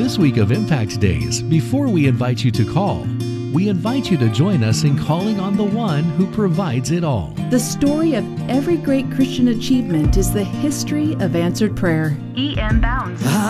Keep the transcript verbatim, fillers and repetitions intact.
This week of Impact Days, before we invite you to call, we invite you to join us in calling on the one who provides it all. The story of every great Christian achievement is the history of answered prayer. E M Bounds.